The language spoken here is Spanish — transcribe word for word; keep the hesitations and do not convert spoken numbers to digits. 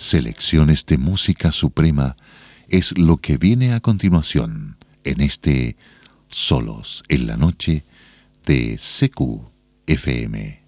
Selecciones de música suprema es lo que viene a continuación en este Solos en la Noche de C Q F M.